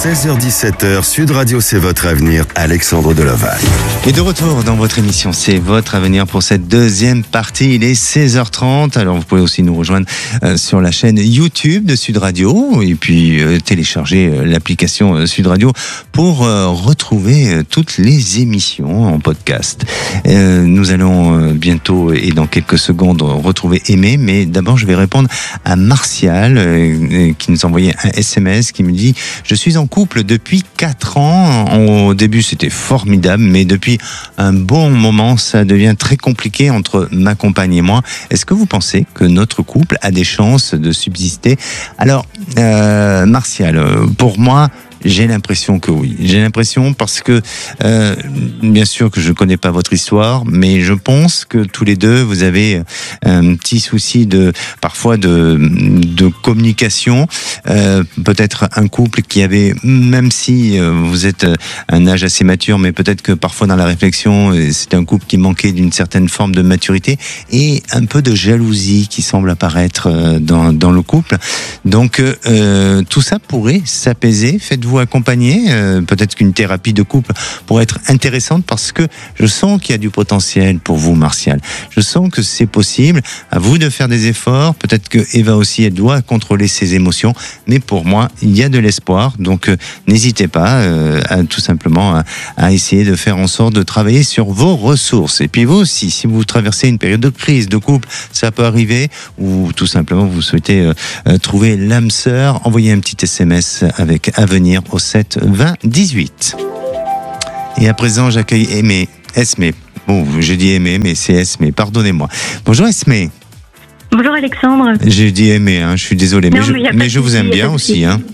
16h-17h, Sud Radio, c'est votre avenir, Alexandre Deloval. Et de retour dans votre émission, c'est votre avenir pour cette deuxième partie. Il est 16h30. Alors vous pouvez aussi nous rejoindre sur la chaîne YouTube de Sud Radio et puis télécharger l'application Sud Radio pour retrouver toutes les émissions en podcast. Nous allons bientôt et dans quelques secondes retrouver Aimé, mais d'abord je vais répondre à Martial qui nous a envoyé un SMS qui me dit « Je suis en couple depuis 4 ans. Au début c'était formidable, mais depuis un bon moment, ça devient très compliqué entre ma compagne et moi. Est-ce que vous pensez que notre couple a des chances de subsister ?» Alors, Martial, pour moi, j'ai l'impression que oui. J'ai l'impression parce que, bien sûr que je ne connais pas votre histoire, mais je pense que tous les deux, vous avez un petit souci parfois de communication. Peut-être un couple qui avait, même si vous êtes un âge assez mature, mais peut-être que parfois dans la réflexion, c'était un couple qui manquait d'une certaine forme de maturité et un peu de jalousie qui semble apparaître dans le couple. Donc, tout ça pourrait s'apaiser. Faites-vous accompagner, peut-être qu'une thérapie de couple pourrait être intéressante parce que je sens qu'il y a du potentiel pour vous, Martial. Je sens que c'est possible. À vous de faire des efforts. Peut-être que Eva aussi, elle doit contrôler ses émotions. Mais pour moi, il y a de l'espoir. Donc, n'hésitez pas tout simplement à essayer de faire en sorte de travailler sur vos ressources. Et puis vous aussi, si vous traversez une période de crise de couple, ça peut arriver, ou tout simplement vous souhaitez trouver l'âme sœur, envoyez un petit SMS avec Avenir au 7 20 18. Et à présent, j'accueille Aimé. Esmé. Bon, j'ai dit Aimé, mais c'est Esmé. Pardonnez-moi. Bonjour Esmé. Bonjour Alexandre. J'ai dit Aimé, hein, je suis désolé, mais je vous aime bien aussi. Hein.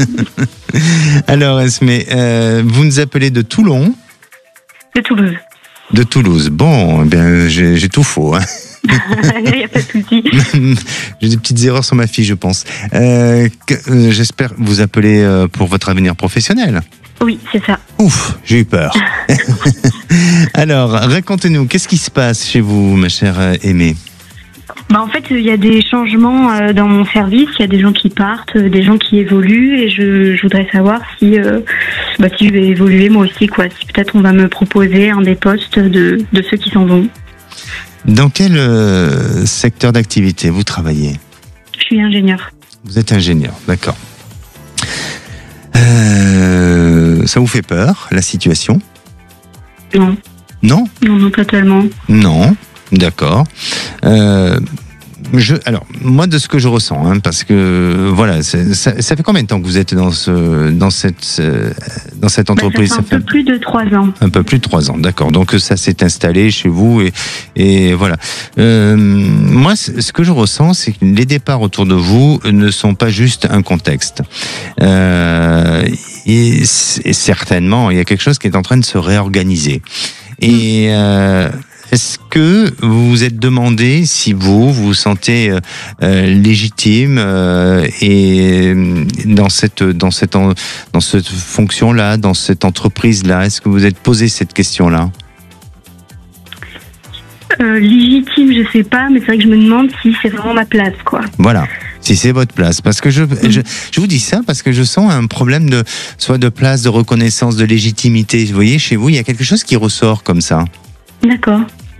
Alors Esmé, vous nous appelez de Toulon ? De Toulouse. De Toulouse. Bon, eh bien, j'ai tout faux. Hein. Il n'y a pas de souci. J'ai des petites erreurs sur ma fiche, je pense. J'espère vous appeler pour votre avenir professionnel. Oui, c'est ça. Ouf, j'ai eu peur. Alors, racontez-nous, qu'est-ce qui se passe chez vous, ma chère Aimée ? En fait, il y a des changements dans mon service. Il y a des gens qui partent, des gens qui évoluent, et je voudrais savoir si je vais évoluer moi aussi, quoi. Si peut-être on va me proposer un des postes de ceux qui s'en vont. Dans quel secteur d'activité vous travaillez ? Je suis ingénieure. Vous êtes ingénieur, d'accord. Ça vous fait peur, la situation ? Non. Non ? Non, pas tellement. Non, d'accord. Alors, moi, de ce que je ressens, hein, parce que voilà, ça fait combien de temps que vous êtes dans cette entreprise ? Ça fait un peu plus de 3 ans. Un peu plus de 3 ans, d'accord. Donc ça s'est installé chez vous et voilà. Moi, ce que je ressens, c'est que les départs autour de vous ne sont pas juste un contexte. Et certainement, il y a quelque chose qui est en train de se réorganiser. Et est-ce que vous vous êtes demandé si vous sentez légitime et dans cette fonction-là, dans cette entreprise-là, est-ce que vous êtes posé cette question-là ? Légitime, je sais pas, mais c'est vrai que je me demande si c'est vraiment ma place, quoi. Voilà. Si c'est votre place, parce que je vous dis ça parce que je sens un problème soit de place, de reconnaissance, de légitimité. Vous voyez, chez vous, il y a quelque chose qui ressort comme ça. D'accord.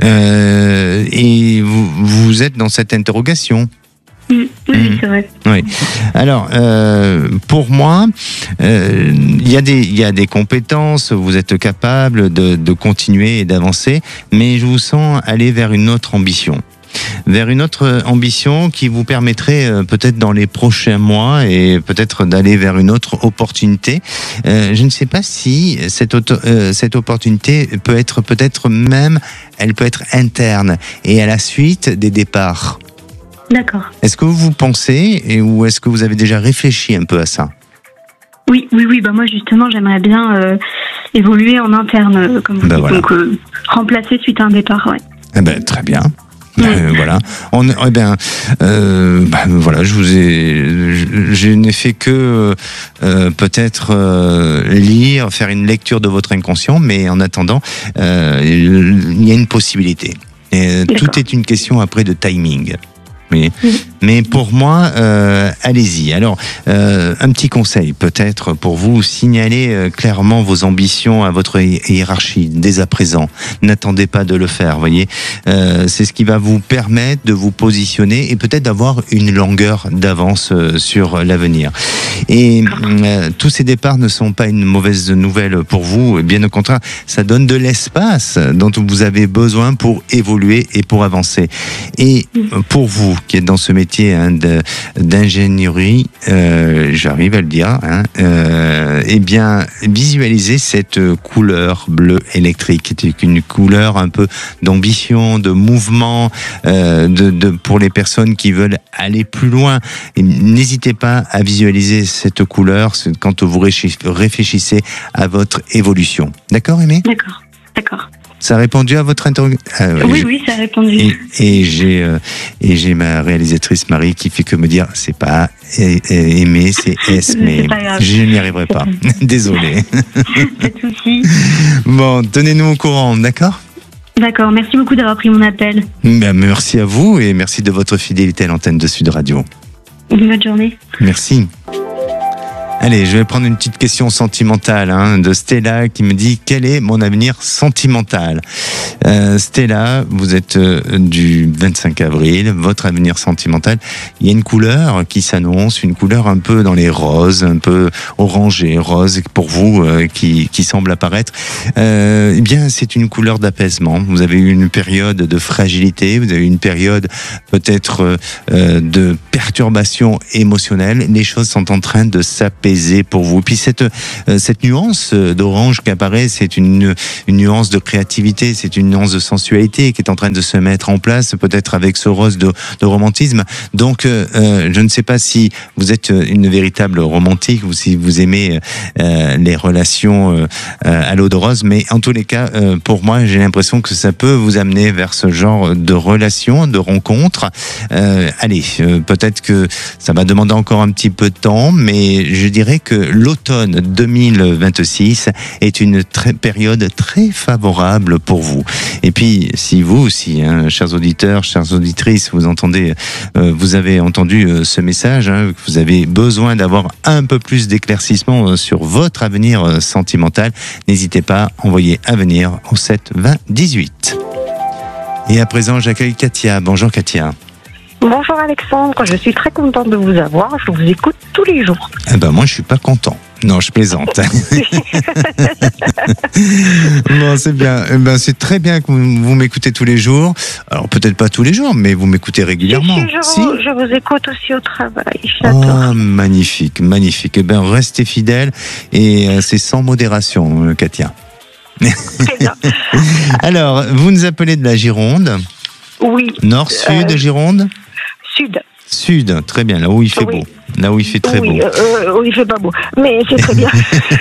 Et vous êtes dans cette interrogation. Oui, c'est vrai. Oui. Alors, pour moi, il y a des compétences. Vous êtes capable de continuer et d'avancer, mais je vous sens aller vers une autre ambition. Vers une autre ambition qui vous permettrait peut-être dans les prochains mois et peut-être d'aller vers une autre opportunité. Je ne sais pas si cette opportunité peut être peut-être même, elle peut être interne et à la suite des départs. D'accord. Est-ce que vous pensez ou est-ce que vous avez déjà réfléchi un peu à ça ? Oui. Moi justement, j'aimerais bien évoluer en interne, comme vous dites, voilà. donc remplacer suite à un départ. Ouais. Très bien. Voilà. Voilà. Je n'ai fait que peut-être lire, faire une lecture de votre inconscient, mais en attendant, il y a une possibilité. Et tout est une question après de timing. Oui. Mais pour moi, allez-y. Alors, un petit conseil peut-être pour vous, signalez clairement vos ambitions à votre hiérarchie dès à présent. N'attendez pas de le faire, voyez. C'est ce qui va vous permettre de vous positionner et peut-être d'avoir une longueur d'avance sur l'avenir. Et tous ces départs ne sont pas une mauvaise nouvelle pour vous, bien au contraire, ça donne de l'espace dont vous avez besoin pour évoluer et pour avancer. Et pour vous qui êtes dans ce métier d'ingénierie, j'arrive à le dire, eh bien, visualisez cette couleur bleue électrique, qui est une couleur un peu d'ambition, de mouvement, pour les personnes qui veulent aller plus loin. Et n'hésitez pas à visualiser cette couleur quand vous réfléchissez à votre évolution. D'accord, Aimé ? D'accord. Ça a répondu à votre interrogation ? Oui, ça a répondu. Et j'ai ma réalisatrice Marie qui fait que me dire c'est pas Aimé, c'est S, mais je n'y arriverai pas. Désolé. Pas de souci. Bon, tenez-nous au courant, d'accord ? D'accord, merci beaucoup d'avoir pris mon appel. Ben, merci à vous et merci de votre fidélité à l'antenne de Sud Radio. Bonne journée. Merci. Allez, je vais prendre une petite question sentimentale de Stella qui me dit quel est mon avenir sentimental. Stella, vous êtes du 25 avril, votre avenir sentimental, il y a une couleur qui s'annonce, une couleur un peu dans les roses, un peu orangé, rose pour vous qui semble apparaître. Eh bien, c'est une couleur d'apaisement. Vous avez eu une période de fragilité, vous avez eu une période peut-être de perturbation émotionnelle. Les choses sont en train de s'apaiser pour vous. Puis cette nuance d'orange qui apparaît, c'est une nuance de créativité, c'est une nuance de sensualité qui est en train de se mettre en place, peut-être avec ce rose de romantisme. Donc, je ne sais pas si vous êtes une véritable romantique ou si vous aimez les relations à l'eau de rose, mais en tous les cas, pour moi, j'ai l'impression que ça peut vous amener vers ce genre de relations, de rencontres. Allez, peut-être que ça va demander encore un petit peu de temps, mais je dirais que l'automne 2026 est une période très favorable pour vous. Et puis, si vous aussi, chers auditeurs, chères auditrices, vous avez entendu ce message, que vous avez besoin d'avoir un peu plus d'éclaircissement sur votre avenir sentimental, n'hésitez pas, envoyez avenir au 7 20 18. Et à présent, j'accueille Katia. Bonjour Katia. Bonjour Alexandre, je suis très contente de vous avoir, je vous écoute tous les jours. Eh ben moi je suis pas content. Non, je plaisante. Bon, c'est bien. Eh ben, c'est très bien que vous m'écoutez tous les jours. Alors peut-être pas tous les jours, mais vous m'écoutez régulièrement. Si, je vous écoute aussi au travail. J'adore. Oh, magnifique, magnifique. Eh ben restez fidèles et c'est sans modération, Katia. Très bien. Alors, vous nous appelez de la Gironde. Oui. Nord, sud, Gironde. Sud, très bien, là où il fait beau. Là où il fait très beau. Où il fait pas beau, mais c'est très bien.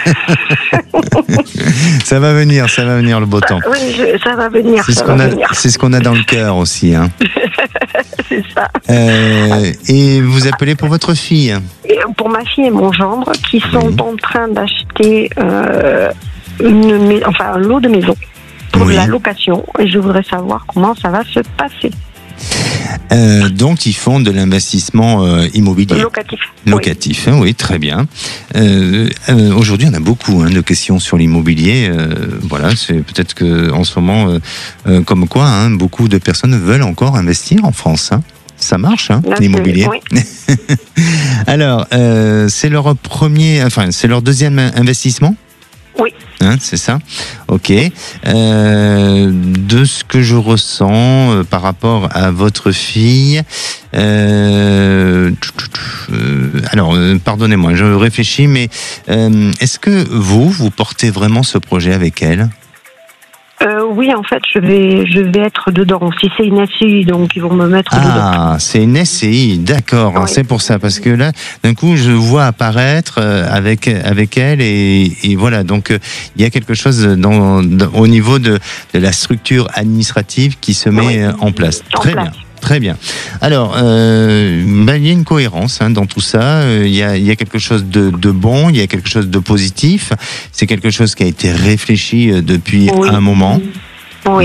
Ça va venir le beau temps. Oui, ça va venir. C'est ce qu'on a dans le cœur aussi. C'est ça. Et vous appelez pour votre fille ? Et pour ma fille et mon gendre qui sont en train d'acheter un lot de maison pour la location. Et je voudrais savoir comment ça va se passer. Donc, ils font de l'investissement immobilier. Locatif, oui. Oui, très bien. Aujourd'hui, on a beaucoup de questions sur l'immobilier. Voilà, c'est peut-être que en ce moment, comme quoi, beaucoup de personnes veulent encore investir en France. Ça marche, l'immobilier. Oui. Alors, c'est leur deuxième investissement ? Oui. C'est ça ? Ok. De ce que je ressens par rapport à votre fille, alors, pardonnez-moi, je réfléchis, mais est-ce que vous portez vraiment ce projet avec elle ? Oui, en fait, je vais être dedans. Si c'est une SCI, donc ils vont me mettre dedans. Ah, c'est une SCI, d'accord. Oui. C'est pour ça, parce que là, d'un coup, je vois apparaître avec elle et voilà. Donc, il y a quelque chose au niveau de la structure administrative qui se met en place. Très bien. Très bien. Alors, il y a une cohérence dans tout ça. Il y a quelque chose de bon, il y a quelque chose de positif. C'est quelque chose qui a été réfléchi depuis un moment. Oui.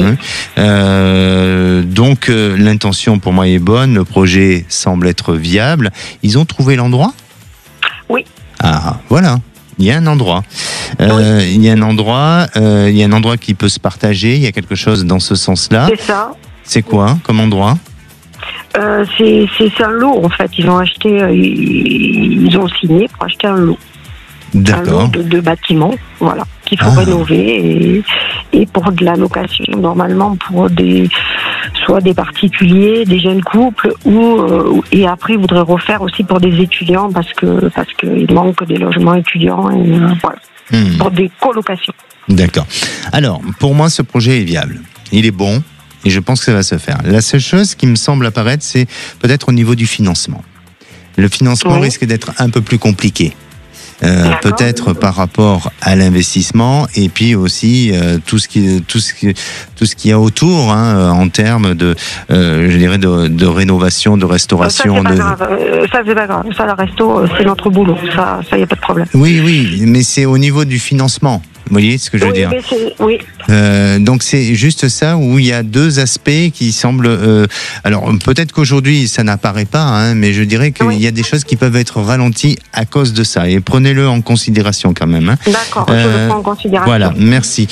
Donc l'intention pour moi est bonne, le projet semble être viable. Ils ont trouvé l'endroit ? Oui. Ah, voilà. Il y a un endroit. Oui. Il y a un endroit qui peut se partager. Il y a quelque chose dans ce sens-là. C'est ça. C'est quoi comme endroit ? C'est un lot en fait. Ils ont acheté, ils ont signé pour acheter un lot. D'accord. Un lot de bâtiments, voilà, qu'il faut rénover et pour de la location normalement pour soit des particuliers, des jeunes couples et après ils voudraient refaire aussi pour des étudiants parce que il manque des logements étudiants et voilà, pour des colocations. D'accord. Alors pour moi ce projet est viable, il est bon et je pense que ça va se faire. La seule chose qui me semble apparaître, c'est peut-être au niveau du financement. Le financement risque d'être un peu plus compliqué. Peut-être par rapport à l'investissement et puis aussi tout ce qu'il y a autour en termes de je dirais de rénovation, de restauration. Ça c'est pas grave. Ça le resto c'est notre boulot. Ça y a pas de problème. Oui, mais c'est au niveau du financement. Vous voyez ce que je veux dire ? Oui. Donc c'est juste ça où il y a deux aspects qui semblent. Alors peut-être qu'aujourd'hui ça n'apparaît pas, mais je dirais qu'il y a des choses qui peuvent être ralenties à cause de ça. Et prenez-le en considération quand même. D'accord, je le prends en considération. Voilà, merci.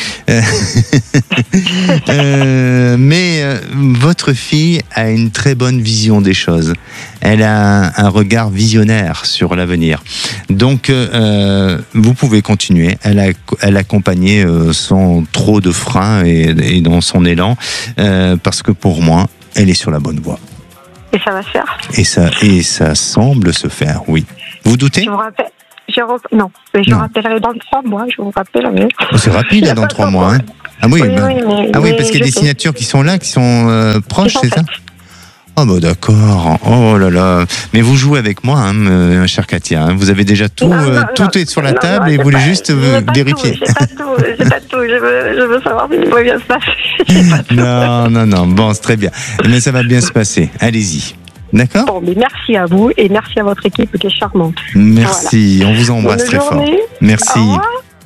Mais votre fille a une très bonne vision des choses. Elle a un regard visionnaire sur l'avenir. Donc vous pouvez continuer. Elle accompagner sans trop de freins et dans son élan, parce que pour moi, elle est sur la bonne voie. Et ça va se faire. Et ça semble se faire, oui. Vous doutez ? Je vous rappelle. Non, mais je rappellerai dans 3 mois, je vous rappelle. Oh, c'est rapide dans 3 mois. Ah oui, parce qu'il y a des signatures qui sont là, qui sont proches, c'est ça ? Oh bah d'accord, oh là là. Mais vous jouez avec moi, cher Katia. Vous avez déjà tout, tout est sur la table et vous voulez juste vérifier. J'ai pas tout. Je veux savoir si ça va bien se passer. Non. Bon, c'est très bien. Mais ça va bien se passer. Allez-y. D'accord ? Bon, mais merci à vous et merci à votre équipe qui est charmante. Merci, on vous embrasse très fort. Merci. Au revoir.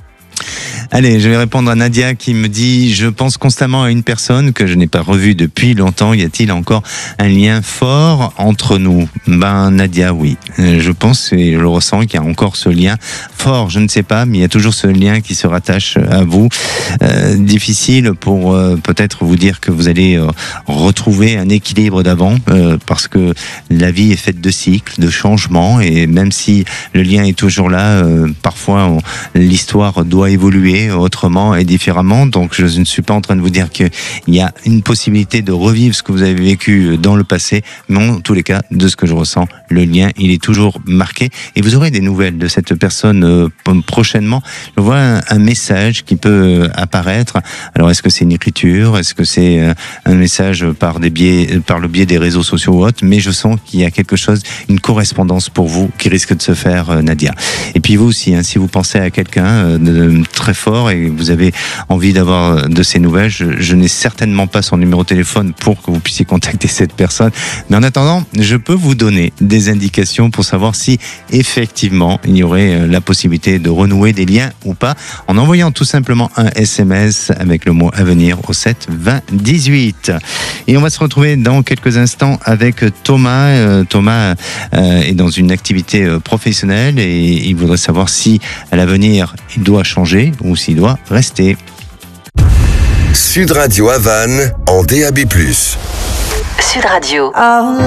Allez, je vais répondre à Nadia qui me dit « Je pense constamment à une personne que je n'ai pas revue depuis longtemps. Y a-t-il encore un lien fort entre nous ?» Ben Nadia, oui. Je pense et je le ressens qu'il y a encore ce lien fort. Je ne sais pas, mais il y a toujours ce lien qui se rattache à vous. Difficile pour peut-être vous dire que vous allez retrouver un équilibre d'avant parce que la vie est faite de cycles, de changements et même si le lien est toujours là, parfois l'histoire doit évoluer autrement et différemment. Donc je ne suis pas en train de vous dire qu'il y a une possibilité de revivre ce que vous avez vécu dans le passé, mais en tous les cas, de ce que je ressens, le lien, il est toujours marqué et vous aurez des nouvelles de cette personne prochainement. Je vois un message qui peut apparaître. Alors est-ce que c'est une écriture? Est-ce que c'est un message par le biais des réseaux sociaux ou autres? Mais je sens qu'il y a quelque chose, une correspondance pour vous qui risque de se faire, Nadia. Et puis vous aussi, si vous pensez à quelqu'un de très fort et vous avez envie d'avoir de ces nouvelles, je n'ai certainement pas son numéro de téléphone pour que vous puissiez contacter cette personne. Mais en attendant, je peux vous donner des indications pour savoir si effectivement il y aurait la possibilité de renouer des liens ou pas en envoyant tout simplement un SMS avec le mot avenir au 7 20 18. Et on va se retrouver dans quelques instants avec Thomas. Thomas est dans une activité professionnelle et il voudrait savoir si à l'avenir il doit changer ou s'il doit rester. Sud Radio Havane en DAB+. Sud Radio.